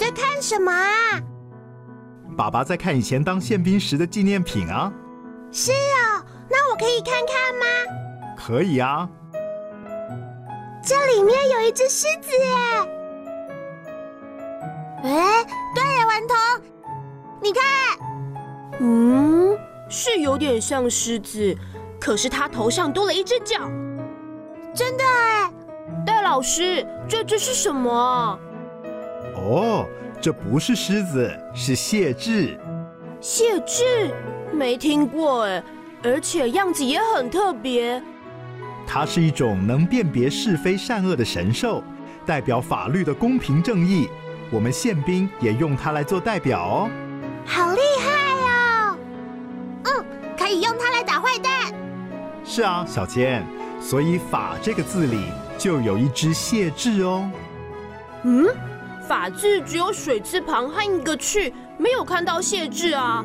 在看什么啊？ 爸爸在看以前当宪兵时的纪念品啊。 是哦，那我可以看看吗？ 可以啊。 这里面有一只狮子耶！哎，对耶，顽童，你看。 是有点像狮子，可是它头上多了一只角。 真的哎！ 戴老师，这只是什么啊？ 哦，这不是狮子，是谢豸。 谢豸？没听过哎，而且样子也很特别。 它是一种能辨别是非善恶的神兽，代表法律的公平正义。我们宪兵也用它来做代表哦。 好厉害哦！可以用它来打坏蛋。 是啊，小坚，所以法这个字里就有一只谢豸哦。 法字只有水字旁和一个去，没有看到谢豸啊。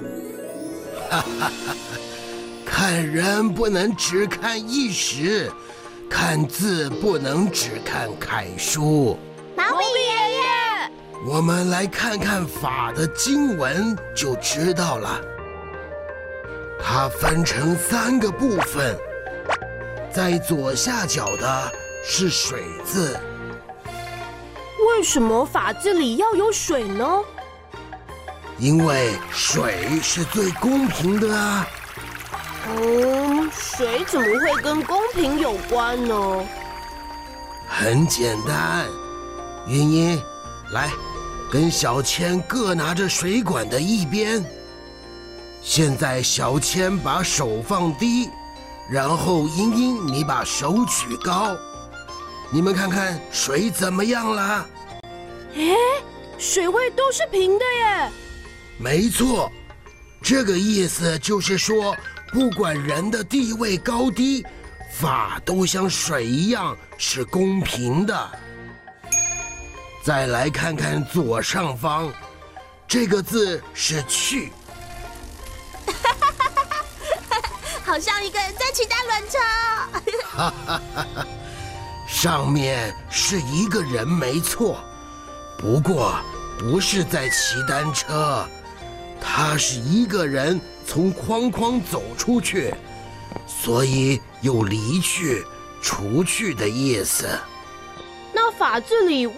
看人不能只看一时，看字不能只看楷书。 毛笔爷爷， 我们来看看法的经文就知道了。它分成3个部分，在左下角的是水字。 为什么法字里要有水呢？ 因为水是最公平的啊。 水怎么会跟公平有关呢？ 很简单，云英，来，跟小千各拿着水管的一边。现在小千把手放低，然后英英你把手举高。你们看看水怎么样了？ 水位都是平的耶。 没错，这个意思就是说，不管人的地位高低，法都像水一样是公平的。再来看看左上方，这个字是去。 好像一个人在骑单轮车。 上面是一个人没错，不过不是在骑单车，他是一个人从框框走出去，所以有离去、除去的意思。 那法字里